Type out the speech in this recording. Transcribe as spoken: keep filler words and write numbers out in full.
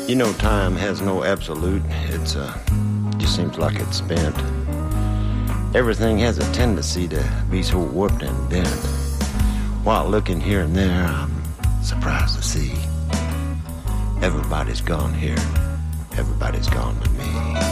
You know, time has no absolute. It's, uh, just seems like it's spent. Everything has a tendency to be so warped and bent. While looking here and there, I'm surprised to see everybody's gone here. Everybody's gone with me.